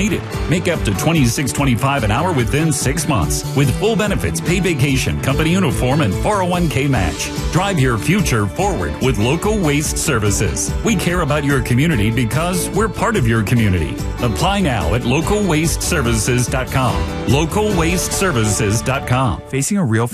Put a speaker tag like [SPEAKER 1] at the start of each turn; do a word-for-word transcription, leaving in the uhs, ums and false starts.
[SPEAKER 1] needed. Make up to twenty-six twenty-five an hour within six months with full benefits, paid vacation, company uniform, and four oh one k match. Drive your future forward with Local Waste Services. We care about your community because we're part of your community. Apply now at local waste services dot com. local waste services dot com.
[SPEAKER 2] Facing a real